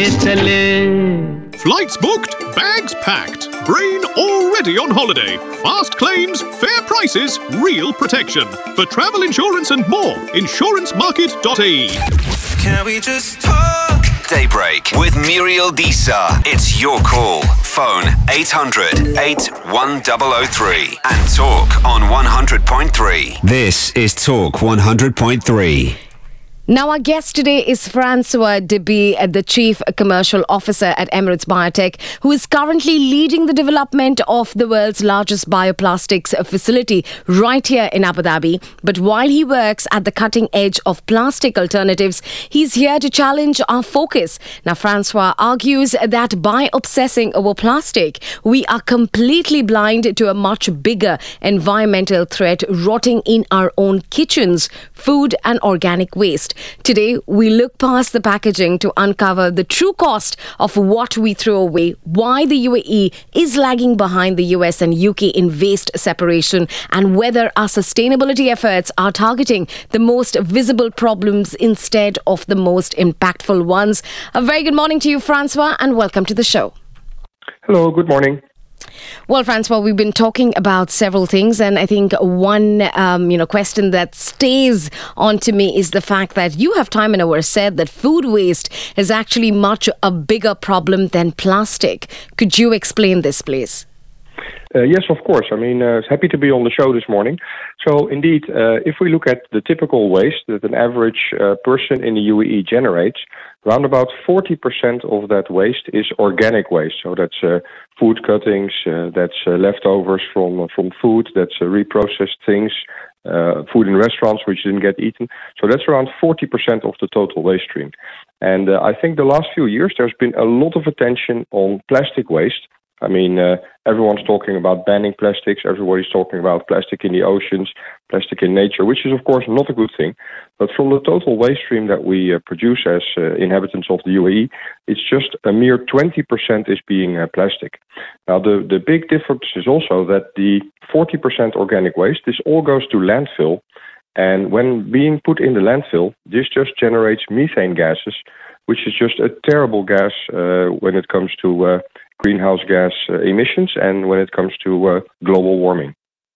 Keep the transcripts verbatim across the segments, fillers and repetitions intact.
चले. Flights booked, bags packed, brain already on holiday. Fast claims, fair prices, real protection. For travel insurance and more, insurance market dot a e. Can we just talk? Daybreak with Muriel Disa. It's your call. Phone eight hundred, eight one zero zero three and talk on one hundred point three. This is Talk one hundred point three. Now, our guest today is Francois Deby, the Chief Commercial Officer at Emirates Biotech, who is currently leading the development of the world's largest bioplastics facility right here in Abu Dhabi. But while he works at the cutting edge of plastic alternatives, he's here to challenge our focus. Now, Francois argues that by obsessing over plastic, we are completely blind to a much bigger environmental threat rotting in our own kitchens, food and organic waste. Today, we look past the packaging to uncover the true cost of what we throw away, why the U A E is lagging behind the U S and U K in waste separation, and whether our sustainability efforts are targeting the most visible problems instead of the most impactful ones. A very good morning to you, Francois, and welcome to the show. Hello, good morning. Well, Francois, we've been talking about several things, and I think one um, you know, question that stays on to me is the fact that you have time and over said that food waste is actually much a bigger problem than plastic. Could you explain this, please? Uh, yes, of course. I mean, uh, happy to be on the show this morning. So, indeed, uh, if we look at the typical waste that an average uh, person in the U A E generates, around about forty percent of that waste is organic waste. So that's uh, food cuttings, uh, that's uh, leftovers from from food, that's uh, reprocessed things, uh, food in restaurants which didn't get eaten. So that's around forty percent of the total waste stream. And uh, I think the last few years there's been a lot of attention on plastic waste. I mean, uh, everyone's talking about banning plastics. Everybody's talking about plastic in the oceans, plastic in nature, which is, of course, not a good thing. But from the total waste stream that we uh, produce as uh, inhabitants of the U A E, it's just a mere twenty percent is being uh, plastic. Now, the, the big difference is also that the forty percent organic waste, this all goes to landfill. And when being put in the landfill, this just generates methane gases, which is just a terrible gas uh, when it comes to uh, greenhouse gas uh, emissions and when it comes to uh, global warming.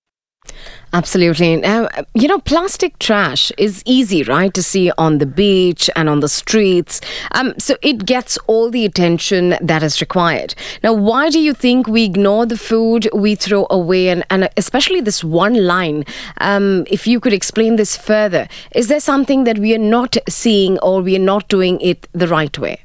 Absolutely. Now, you know, plastic trash is easy, right, to see on the beach and on the streets. Um, so it gets all the attention that is required. Now, why do you think we ignore the food we throw away, and, and especially this one line? Um, if you could explain this further, is there something that we are not seeing or we are not doing it the right way?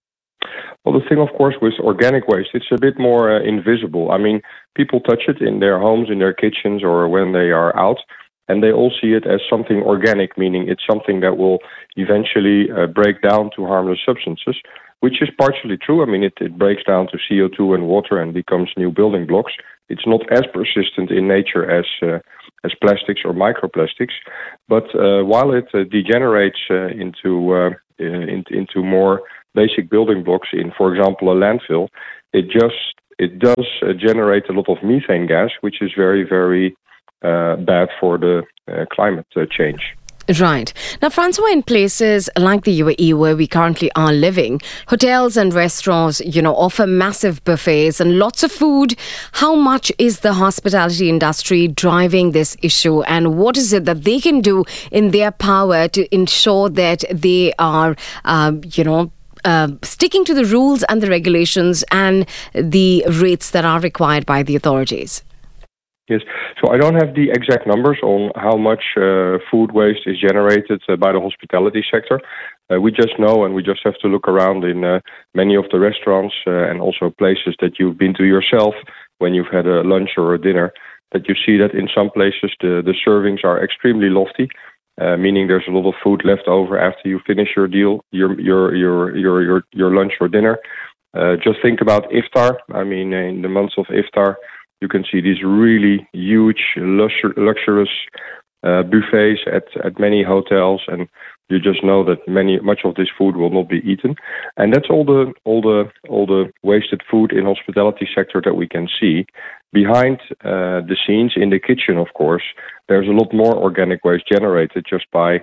Well, the thing, of course, with organic waste, it's a bit more uh, invisible. I mean, people touch it in their homes, in their kitchens, or when they are out, and they all see it as something organic, meaning it's something that will eventually uh, break down to harmless substances, which is partially true. I mean, it, it breaks down to C O two and water and becomes new building blocks. It's not as persistent in nature as uh, as plastics or microplastics, but uh, while it uh, degenerates uh, into uh, in, into more basic building blocks in, for example, a landfill, it just it does uh, generate a lot of methane gas, which is very, very uh, bad for the uh, climate uh, change. Right. Now, Francois, in places like the U A E where we currently are living, hotels and restaurants, you know, offer massive buffets and lots of food. How much is the hospitality industry driving this issue, and what is it that they can do in their power to ensure that they are, uh, you know, Uh, sticking to the rules and the regulations and the rates that are required by the authorities? Yes, so I don't have the exact numbers on how much uh, food waste is generated uh, by the hospitality sector. Uh, we just know, and we just have to look around in uh, many of the restaurants uh, and also places that you've been to yourself when you've had a lunch or a dinner, that you see that in some places the, the servings are extremely lofty. Uh, meaning there's a lot of food left over after you finish your deal, your your your your your, your lunch or dinner. Uh, just think about iftar. I mean, in the months of iftar, you can see these really huge, luxur- luxurious uh, buffets at, at many hotels, and you just know that many much of this food will not be eaten. And that's all the all the all the wasted food in hospitality sector that we can see. Behind uh, the scenes in the kitchen, of course, there's a lot more organic waste generated just by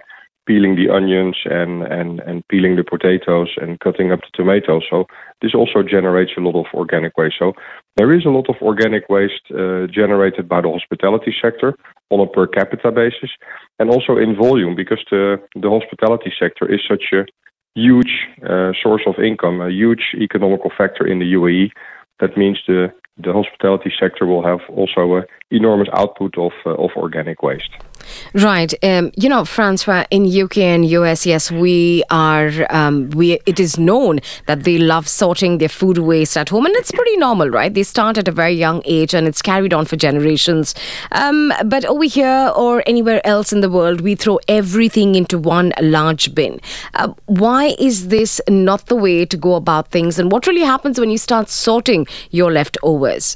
peeling the onions and, and, and peeling the potatoes and cutting up the tomatoes. So this also generates a lot of organic waste. So there is a lot of organic waste uh, generated by the hospitality sector on a per capita basis, and also in volume, because the, the hospitality sector is such a huge uh, source of income, a huge economical factor in the U A E. That means the, the hospitality sector will have also an enormous output of, uh, of organic waste. Right. Um, you know, Francois, in U K and U S, yes, we are, um, we. it is known that they love sorting their food waste at home. And it's pretty normal, right? They start at a very young age and it's carried on for generations. Um, but over here or anywhere else in the world, we throw everything into one large bin. Uh, why is this not the way to go about things? And what really happens when you start sorting your leftovers?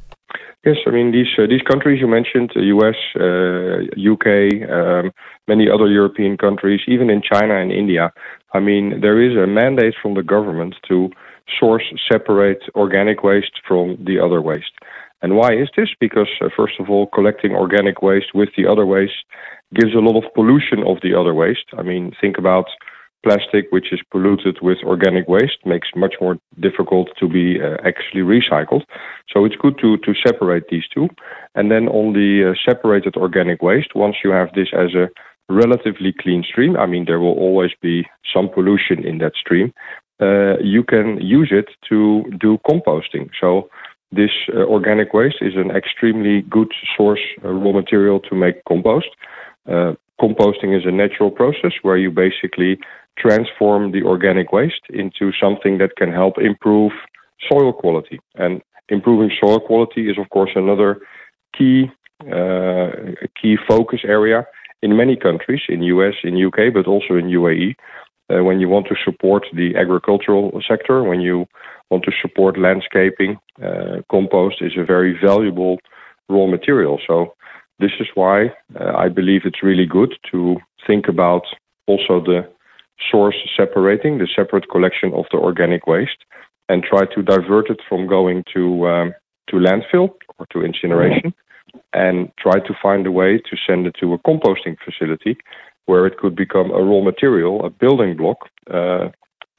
Yes, I mean, these uh, these countries you mentioned, the U S, uh, U K, um, many other European countries, even in China and India, I mean, there is a mandate from the government to source, separate organic waste from the other waste. And why is this? Because, uh, first of all, collecting organic waste with the other waste gives a lot of pollution of the other waste. I mean, think about plastic, which is polluted with organic waste, makes much more difficult to be uh, actually recycled. So it's good to, to separate these two. And then on the uh, separated organic waste, once you have this as a relatively clean stream, I mean, there will always be some pollution in that stream, uh, you can use it to do composting. So this uh, organic waste is an extremely good source uh, raw material to make compost. Uh, composting is a natural process where you basically transform the organic waste into something that can help improve soil quality. And improving soil quality is, of course, another key uh, key focus area in many countries, in U S, in U K, but also in U A E. Uh, when you want to support the agricultural sector, when you want to support landscaping, uh, compost is a very valuable raw material. So this is why uh, I believe it's really good to think about also the source separating, the separate collection of the organic waste, and try to divert it from going to um, to landfill or to incineration, and try to find a way to send it to a composting facility where it could become a raw material, a building block uh,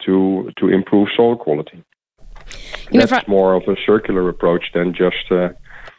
to to improve soil quality. You know, That's Fra- more of a circular approach than just uh,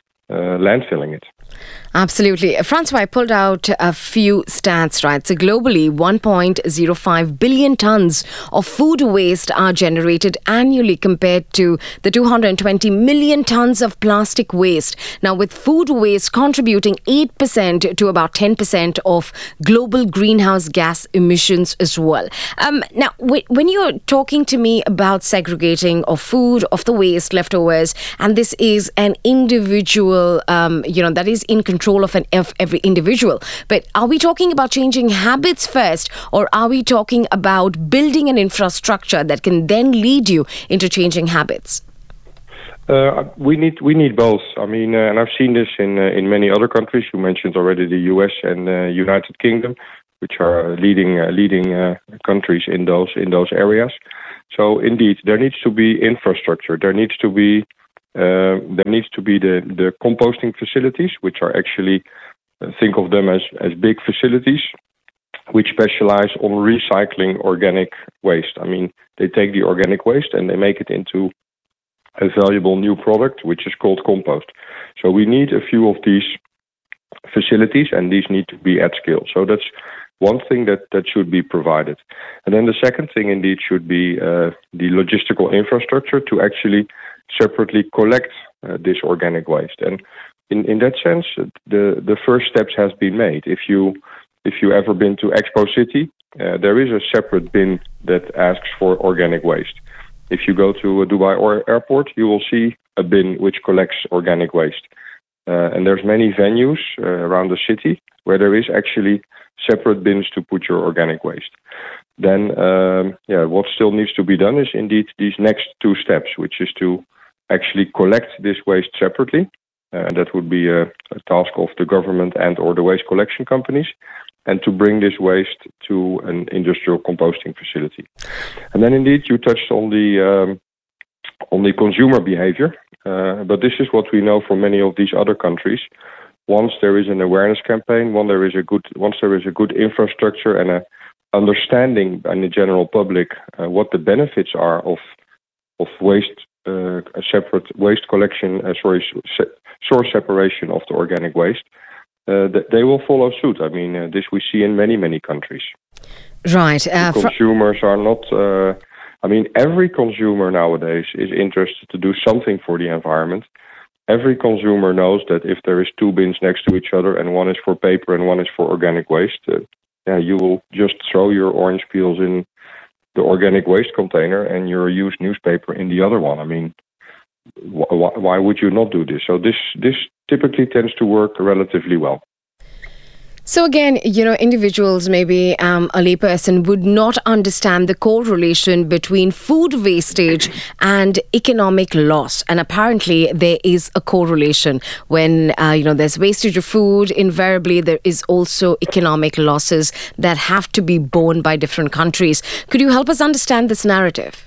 uh, landfilling it. Absolutely. Francois, I pulled out a few stats, right? So globally, one point zero five billion tons of food waste are generated annually compared to the two hundred twenty million tons of plastic waste. Now, with food waste contributing eight percent to about ten percent of global greenhouse gas emissions as well. Um, now, w- when you're talking to me about segregating of food, of the waste, leftovers, and this is an individual, um, you know, that is in control of an of every individual. But are we talking about changing habits first, or are we talking about building an infrastructure that can then lead you into changing habits? Uh, we need we need both. I mean, uh, and I've seen this in uh, in many other countries. You mentioned already the U S and uh, United Kingdom, which are leading uh, leading uh, countries in those in those areas. So indeed, there needs to be infrastructure. There needs to be Uh, there needs to be the, the composting facilities, which are actually, uh, think of them as, as big facilities, which specialize on recycling organic waste. I mean, they take the organic waste and they make it into a valuable new product, which is called compost. So we need a few of these facilities, and these need to be at scale. So that's one thing that, that should be provided. And then the second thing indeed should be uh, the logistical infrastructure to actually separately collect uh, this organic waste. And in, in that sense, the, the first steps has been made. If you if you ever been to Expo City, uh, there is a separate bin that asks for organic waste. If you go to Dubai or Airport, you will see a bin which collects organic waste. Uh, and there's many venues uh, around the city where there is actually separate bins to put your organic waste. Then, um, yeah, what still needs to be done is indeed these next two steps, which is to actually collect this waste separately. Uh, that would be a, a task of the government and or the waste collection companies, and to bring this waste to an industrial composting facility. And then indeed you touched on the um, on the consumer behavior, uh, but this is what we know from many of these other countries. Once there is an awareness campaign, once there is a good once there is a good infrastructure and a understanding in the general public uh, what the benefits are of of waste, uh, a separate waste collection, uh, sorry, se- source separation of the organic waste, uh, th- they will follow suit. I mean, uh, this we see in many, many countries. Right. Uh, the consumers fr- are not. Uh, I mean, every consumer nowadays is interested to do something for the environment. Every consumer knows that if there is two bins next to each other and one is for paper and one is for organic waste, uh, yeah, you will just throw your orange peels in the organic waste container and your used newspaper in the other one. I mean, wh- wh- why would you not do this? So this this typically tends to work relatively well. So again, you know, individuals, maybe um, a layperson would not understand the correlation between food wastage and economic loss. And apparently there is a correlation. When, uh, you know, there's wastage of food, invariably there is also economic losses that have to be borne by different countries. Could you help us understand this narrative?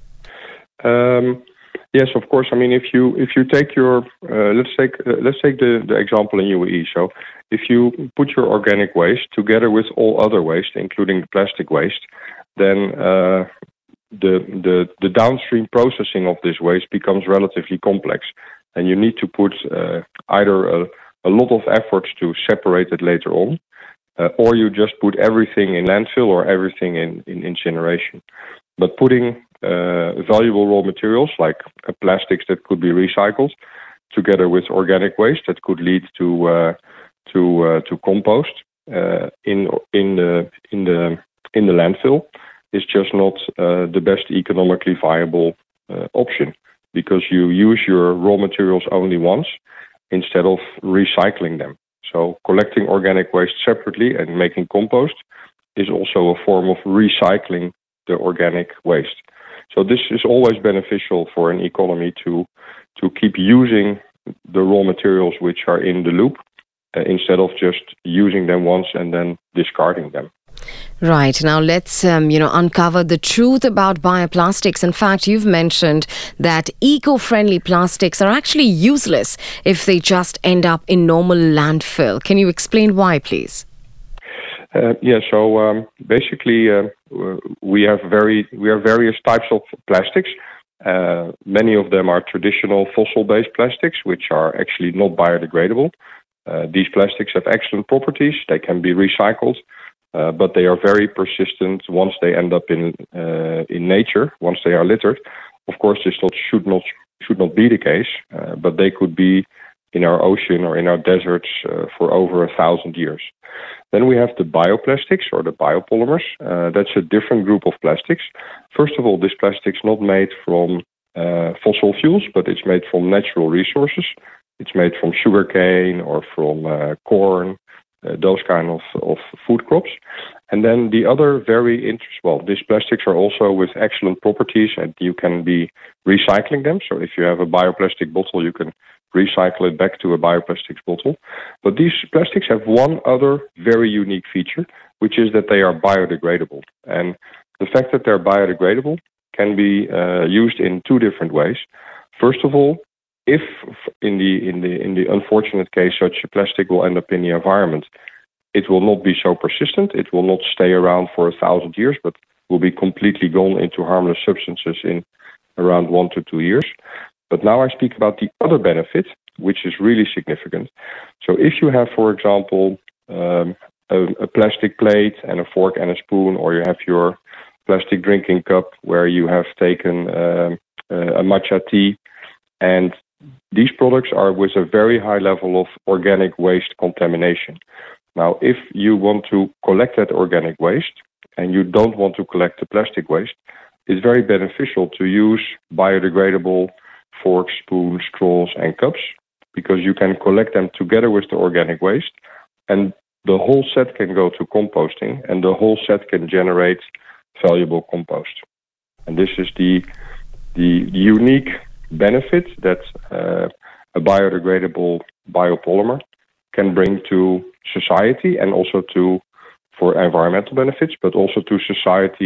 Um, yes, of course. I mean, if you if you take your uh, let's take uh, let's take the, the example in U A E. So if you put your organic waste together with all other waste, including the plastic waste, then uh, the the the downstream processing of this waste becomes relatively complex, and you need to put uh, either a, a lot of efforts to separate it later on, uh, or you just put everything in landfill or everything in, in incineration. But putting uh, valuable raw materials like uh, plastics that could be recycled together with organic waste that could lead to uh, to uh, to compost uh, in in the in the in the landfill is just not uh, the best economically viable uh, option, because you use your raw materials only once instead of recycling them. So collecting organic waste separately and making compost is also a form of recycling the organic waste. So this is always beneficial for an economy to to keep using the raw materials which are in the loop uh, instead of just using them once and then discarding them. Right. Now let's, um, you know, uncover the truth about bioplastics. In fact, you've mentioned that eco-friendly plastics are actually useless if they just end up in normal landfill. Can you explain why, please? Uh, yeah. So um, basically, uh, we have very we have various types of plastics. Uh, many of them are traditional fossil-based plastics, which are actually not biodegradable. Uh, these plastics have excellent properties. They can be recycled. Uh, but they are very persistent once they end up in uh, in nature. Once they are littered, of course, this not, should not should not be the case. Uh, but they could be in our ocean or in our deserts uh, for over a thousand years. Then we have the bioplastics or the biopolymers. Uh, that's a different group of plastics. First of all, this plastic's not made from uh, fossil fuels, but it's made from natural resources. It's made from sugarcane or from uh, corn. Uh, those kind of, of food crops. And then the other very interesting, well, these plastics are also with excellent properties and you can be recycling them. So if you have a bioplastic bottle, you can recycle it back to a bioplastics bottle. But these plastics have one other very unique feature, which is that they are biodegradable. And the fact that they're biodegradable can be uh, used in two different ways. First of all, if in the in the in the unfortunate case such a plastic will end up in the environment, it will not be so persistent. It will not stay around for a thousand years, but will be completely gone into harmless substances in around one to two years. But now I speak about the other benefit, which is really significant. So if you have, for example, um, a, a plastic plate and a fork and a spoon, or you have your plastic drinking cup where you have taken um, a matcha tea, and these products are with a very high level of organic waste contamination. Now, if you want to collect that organic waste and you don't want to collect the plastic waste, it's very beneficial to use biodegradable forks, spoons, straws, and cups, because you can collect them together with the organic waste, and the whole set can go to composting, and the whole set can generate valuable compost. And this is the the unique benefit that uh, a biodegradable biopolymer can bring to society, and also to for environmental benefits, but also to society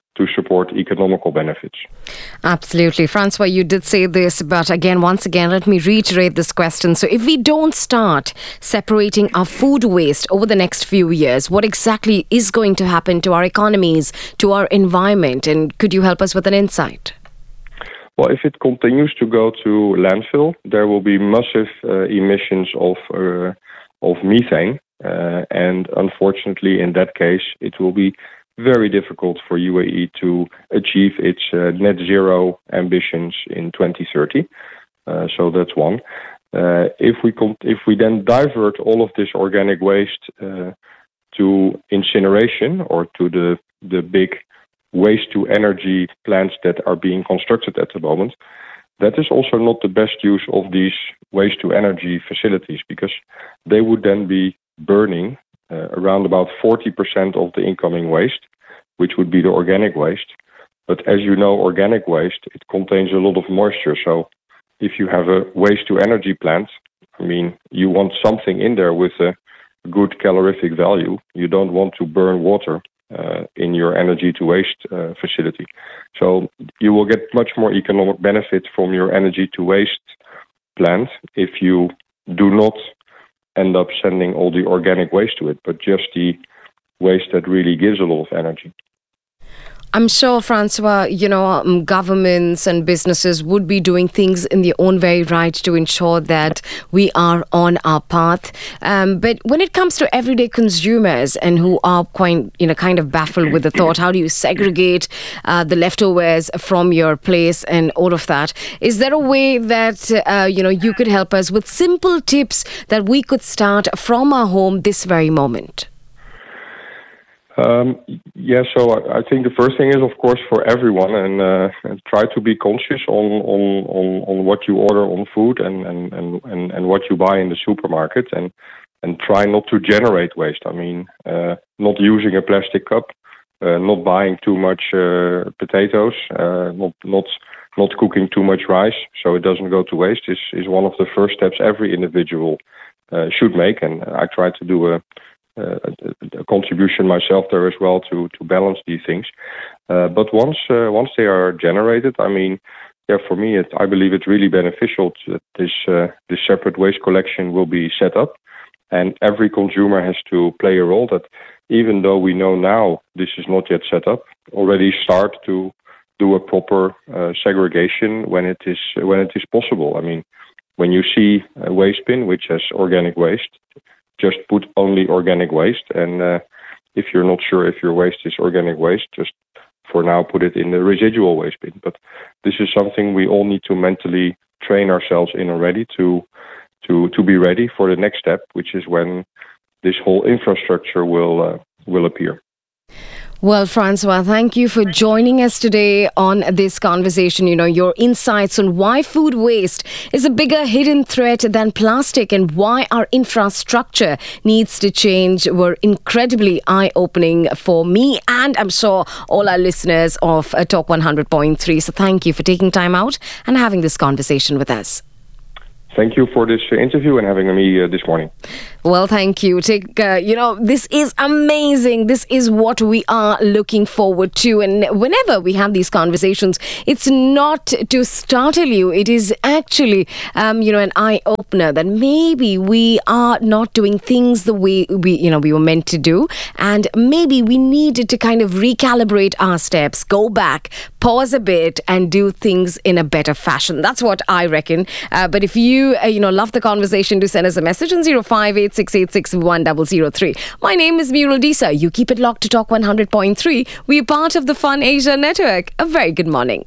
to support economical benefits. Absolutely. Francois, you did say this, but again, once again, let me reiterate this question. So if we don't start separating our food waste over the next few years, what exactly is going to happen to our economies, to our environment? And could you help us with an insight? Well, if it continues to go to landfill, there will be massive uh, emissions of uh, of methane. Uh, and unfortunately, in that case, it will be very difficult for U A E to achieve its uh, net zero ambitions in twenty thirty. Uh, so that's one. Uh, if we com- if we then divert all of this organic waste uh, to incineration or to the the big waste to energy plants that are being constructed at the moment, that is also not the best use of these waste to energy facilities, because they would then be burning uh, around about forty percent of the incoming waste, which would be the organic waste. But as you know, organic waste, it contains a lot of moisture. So if you have a waste to energy plant, I mean, you want something in there with a good calorific value. You don't want to burn water uh, in your energy to waste uh, facility. So you will get much more economic benefit from your energy to waste plant if you do not end up sending all the organic waste to it, but just the waste that really gives a lot of energy. I'm sure, Francois, you know, um, governments and businesses would be doing things in their own very right to ensure that we are on our path. Um, but when it comes to everyday consumers and who are quite, you know, kind of baffled with the thought, how do you segregate uh, the leftovers from your place and all of that? Is there a way that, uh, you know, you could help us with simple tips that we could start from our home this very moment? Um, yeah, so I, I think the first thing is, of course, for everyone, and, uh, and try to be conscious on, on, on, on what you order on food and, and, and, and, and what you buy in the supermarket, and, and try not to generate waste. I mean, uh, not using a plastic cup, uh, not buying too much uh, potatoes, uh, not not not cooking too much rice so it doesn't go to waste is, is one of the first steps every individual uh, should make, and I try to do a Uh, a, a contribution myself there as well to to balance these things. Uh, but once uh, once they are generated, I mean, yeah, for me, it, I believe it's really beneficial that this uh, this separate waste collection will be set up, and every consumer has to play a role. That even though we know now this is not yet set up, already start to do a proper uh, segregation when it is when it is possible. I mean, when you see a waste bin which has organic waste, just put only organic waste, and uh, if you're not sure if your waste is organic waste, just for now put it in the residual waste bin. But this is something we all need to mentally train ourselves in already to to to be ready for the next step, which is when this whole infrastructure will uh, will appear. Well, Francois, thank you for joining us today on this conversation. You know, your insights on why food waste is a bigger hidden threat than plastic and why our infrastructure needs to change were incredibly eye-opening for me and I'm sure all our listeners of uh, Talk one hundred point three. So thank you for taking time out and having this conversation with us. Thank you for this uh, interview and having me uh, this morning. Well, thank you. Take, uh, you know, this is amazing. This is what we are looking forward to. And whenever we have these conversations, it's not to startle you. It is actually, um, you know, an eye-opener that maybe we are not doing things the way we, you know, we were meant to do. And maybe we needed to kind of recalibrate our steps, go back, pause a bit and do things in a better fashion. That's what I reckon. Uh, but if you, uh, you know, love the conversation, do send us a message on zero five eight six eight six one zero zero three. My name is Muriel Disa. You keep it locked to Talk one hundred point three. We are part of the Fun Asia Network. A very good morning.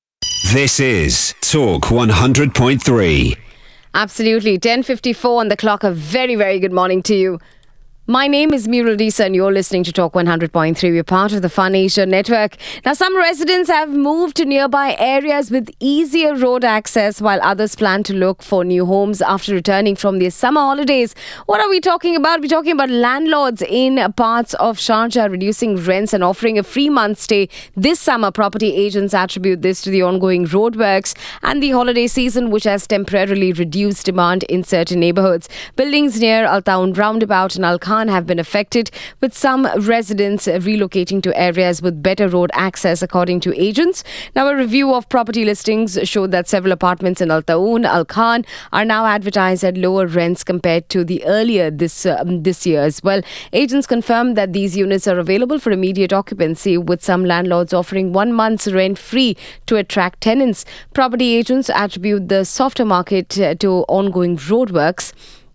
This is Talk one hundred point three. Absolutely. ten fifty-four on the clock. A very, very good morning to you. My name is Muriel Disa and you're listening to Talk one hundred point three. We're part of the Fun Asia Network. Now, some residents have moved to nearby areas with easier road access while others plan to look for new homes after returning from their summer holidays. What are we talking about? We're talking about landlords in parts of Sharjah reducing rents and offering a free month stay this summer. Property agents attribute this to the ongoing roadworks and the holiday season, which has temporarily reduced demand in certain neighborhoods. Buildings near Al Taun Roundabout and Al Khan Khan have been affected, with some residents relocating to areas with better road access, according to agents. Now, a review of property listings showed that several apartments in Al Taun, Al Khan are now advertised at lower rents compared to the earlier this um, this year as well. Agents confirmed that these units are available for immediate occupancy, with some landlords offering one month's rent free to attract tenants. Property agents attribute the softer market uh, to ongoing roadworks,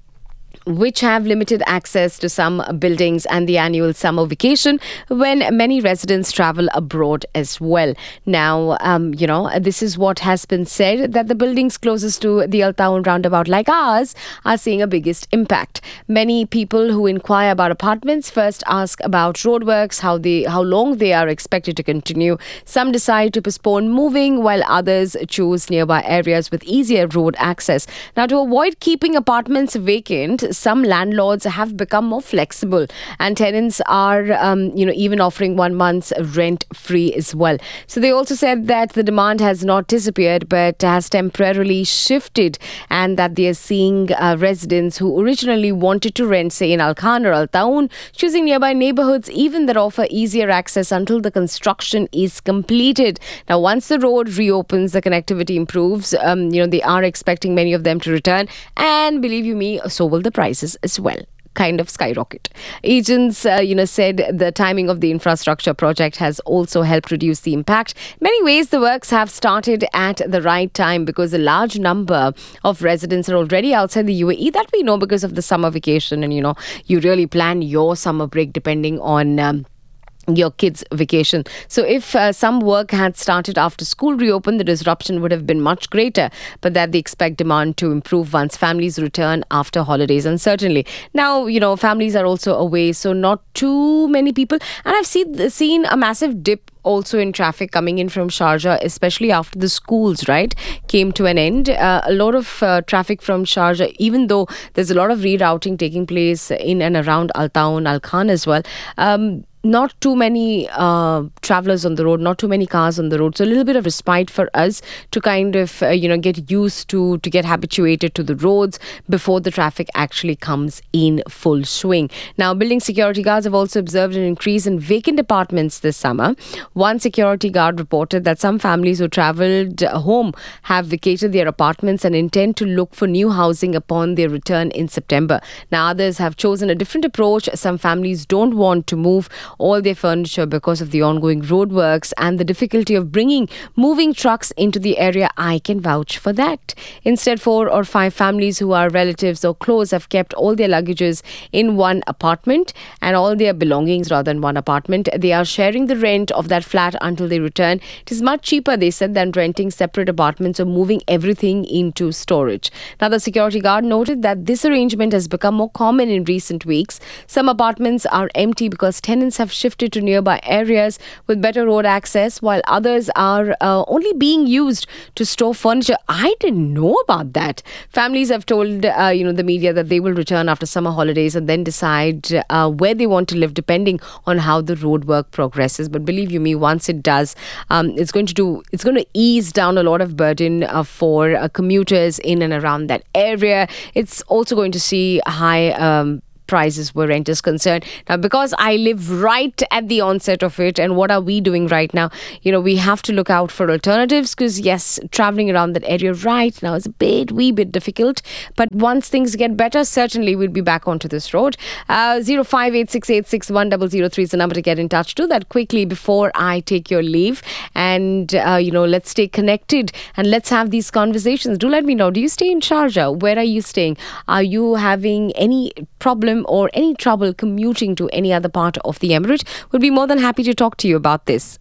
which have limited access to some buildings and the annual summer vacation when many residents travel abroad as well. Now, um, you know, this is what has been said, that the buildings closest to the Al Taun roundabout like ours are seeing a biggest impact. Many people who inquire about apartments first ask about roadworks, how they, how long they are expected to continue. Some decide to postpone moving, while others choose nearby areas with easier road access. Now, to avoid keeping apartments vacant, some landlords have become more flexible, and tenants are, um, you know, even offering one month's rent free as well. So they also said that the demand has not disappeared, but has temporarily shifted, and that they are seeing uh, residents who originally wanted to rent, say in Al Khan or Al Taun, choosing nearby neighborhoods even that offer easier access until the construction is completed. Now, once the road reopens, the connectivity improves. Um, you know, they are expecting many of them to return, and believe you me, so will the prices as well kind of skyrocket. Agents, uh, you know, said the timing of the infrastructure project has also helped reduce the impact. In many ways, the works have started at the right time because a large number of residents are already outside the U A E. That we know because of the summer vacation, and, you know, you really plan your summer break depending on Um, your kids' vacation. So if uh, some work had started after school reopened, the disruption would have been much greater, but that they expect demand to improve once families return after holidays. And certainly now, you know, families are also away, so not too many people. And I've seen seen a massive dip also in traffic coming in from Sharjah, especially after the schools, right, came to an end. Uh, a lot of uh, traffic from Sharjah, even though there's a lot of rerouting taking place in and around Al Taun, Al Khan as well. Um, Not too many uh, travelers on the road, not too many cars on the road. So a little bit of respite for us to kind of, uh, you know, get used to, to get habituated to the roads before the traffic actually comes in full swing. Now, building security guards have also observed an increase in vacant apartments this summer. One security guard reported that some families who travelled home have vacated their apartments and intend to look for new housing upon their return in September. Now, others have chosen a different approach. Some families don't want to move all their furniture because of the ongoing roadworks and the difficulty of bringing moving trucks into the area. I can vouch for that. Instead, four or five families who are relatives or close have kept all their luggages in one apartment and all their belongings rather in one apartment. They are sharing the rent of that flat until they return. It is much cheaper, they said, than renting separate apartments or moving everything into storage. Now, the security guard noted that this arrangement has become more common in recent weeks. Some apartments are empty because tenants have shifted to nearby areas with better road access, while others are uh, only being used to store furniture. I didn't know about that. Families have told uh, you know the media that they will return after summer holidays and then decide uh, where they want to live depending on how the road work progresses. But believe you me, once it does, um, it's going to do it's going to ease down a lot of burden uh, for uh, commuters in and around that area. It's also going to see high um, prices where rent is concerned. Now, because I live right at the onset of it, and what are we doing right now? You know, we have to look out for alternatives because, yes, traveling around that area right now is a bit, wee bit difficult. But once things get better, certainly we'll be back onto this road. Uh, zero five eight six eight six one zero zero three is the number to get in touch. Do that quickly before I take your leave. And, uh, you know, let's stay connected and let's have these conversations. Do let me know. Do you stay in Sharjah? Where are you staying? Are you having any problem or any trouble commuting to any other part of the Emirate? Would be more than happy to talk to you about this.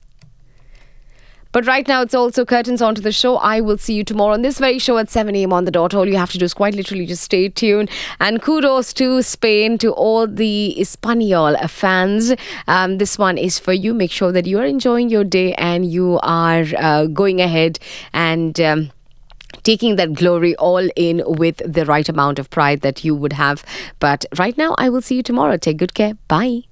But right now, it's also curtains onto the show. I will see you tomorrow on this very show at seven a.m. on the dot. All you have to do is quite literally just stay tuned. And kudos to Spain, to all the Espanyol fans. Um, this one is for you. Make sure that you are enjoying your day and you are uh, going ahead and Um, taking that glory all in with the right amount of pride that you would have. But right now, I will see you tomorrow. Take good care. Bye.